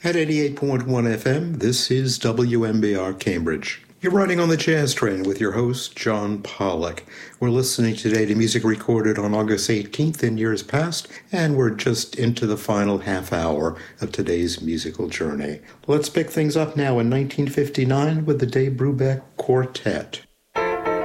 At 88.1 FM, this is WMBR Cambridge. You're riding on the Jazz Train with your host, John Pollock. We're listening today to music recorded on August 18th in years past, and we're just into the final half hour of today's musical journey. Let's pick things up now in 1959 with the Dave Brubeck Quartet.